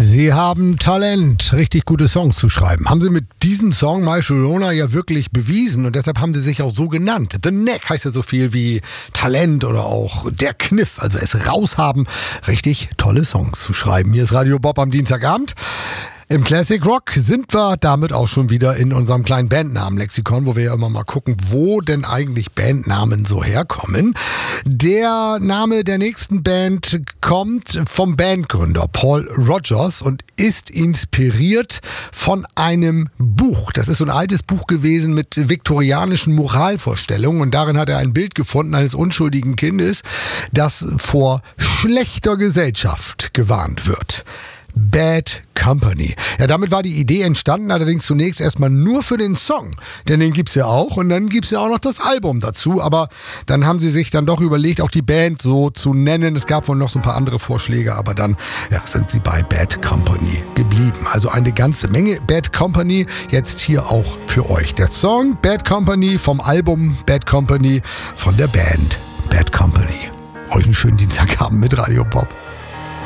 Sie haben Talent, richtig gute Songs zu schreiben. Haben Sie mit diesem Song My Sharona ja wirklich bewiesen und deshalb haben Sie sich auch so genannt. The Knack heißt ja so viel wie Talent oder auch der Kniff, also es raushaben, richtig tolle Songs zu schreiben. Hier ist Radio Bob am Dienstagabend. Im Classic Rock sind wir damit auch schon wieder in unserem kleinen Bandnamen-Lexikon, wo wir ja immer mal gucken, wo denn eigentlich Bandnamen so herkommen. Der Name der nächsten Band kommt vom Bandgründer Paul Rodgers und ist inspiriert von einem Buch. Das ist so ein altes Buch gewesen mit viktorianischen Moralvorstellungen und darin hat er ein Bild gefunden eines unschuldigen Kindes, das vor schlechter Gesellschaft gewarnt wird. Bad Company. Ja, damit war die Idee entstanden, allerdings zunächst erstmal nur für den Song, denn den gibt's ja auch und dann gibt's ja auch noch das Album dazu, aber dann haben sie sich dann doch überlegt, auch die Band so zu nennen. Es gab wohl noch so ein paar andere Vorschläge, aber dann sind sie bei Bad Company geblieben. Also eine ganze Menge Bad Company, jetzt hier auch für euch. Der Song Bad Company vom Album Bad Company von der Band Bad Company. Euch einen schönen Dienstagabend mit Radio Bob.